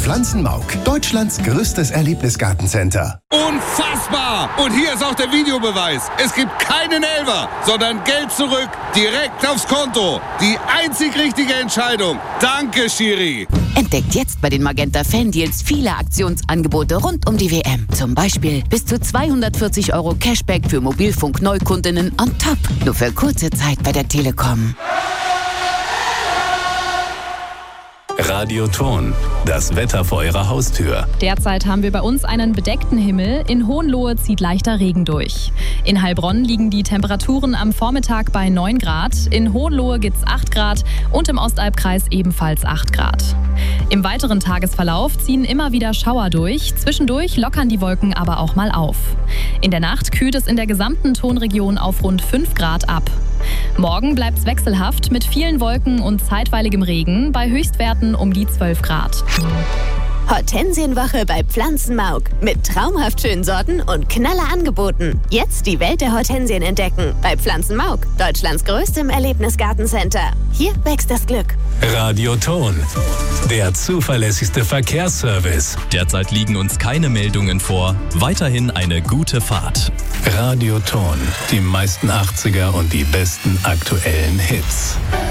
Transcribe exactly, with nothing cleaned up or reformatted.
Pflanzenmauk, Deutschlands größtes Erlebnisgartencenter. Unfassbar! Und hier ist auch der Videobeweis. Es gibt keinen Elfer, sondern Geld zurück, direkt aufs Konto. Die einzig richtige Entscheidung. Danke, Schiri. Entdeckt jetzt bei den Magenta Fan-Deals viele Aktionsangebote rund um die W M. Zum Beispiel bis zu zweihundertvierzig Euro Cashback für Mobilfunk-Neukundinnen on top. Nur für kurze Zeit bei der Telekom. Radioton, das Wetter vor Ihrer Haustür. Derzeit haben wir bei uns einen bedeckten Himmel. In Hohenlohe zieht leichter Regen durch. In Heilbronn liegen die Temperaturen am Vormittag bei neun Grad. In Hohenlohe gibt's acht Grad und im Ostalbkreis ebenfalls acht Grad. Im weiteren Tagesverlauf ziehen immer wieder Schauer durch. Zwischendurch lockern die Wolken aber auch mal auf. In der Nacht kühlt es in der gesamten Tonregion auf rund fünf Grad ab. Morgen bleibt es wechselhaft mit vielen Wolken und zeitweiligem Regen bei Höchstwerten um die zwölf Grad. Hortensienwoche bei Pflanzenmauk. Mit traumhaft schönen Sorten und knaller Angeboten. Jetzt die Welt der Hortensien entdecken. Bei Pflanzenmauk, Deutschlands größtem Erlebnisgartencenter. Hier wächst das Glück. Radioton, der zuverlässigste Verkehrsservice. Derzeit liegen uns keine Meldungen vor. Weiterhin eine gute Fahrt. Radioton, die meisten achtziger und die besten aktuellen Hits.